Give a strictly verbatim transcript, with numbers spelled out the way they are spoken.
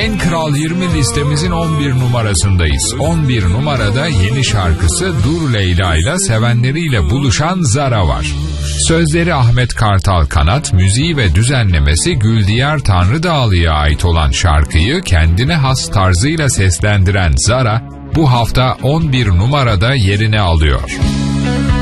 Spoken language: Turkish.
En Kral yirmi listemizin on bir numarasındayız. on bir numarada yeni şarkısı Dur Leyla ile sevenleriyle buluşan Zara var. Sözleri Ahmet Kartal Kanat, müziği ve düzenlemesi Güldiyar Tanrıdağlı'ya ait olan şarkıyı kendine has tarzıyla seslendiren Zara, bu hafta on bir numarada yerini alıyor.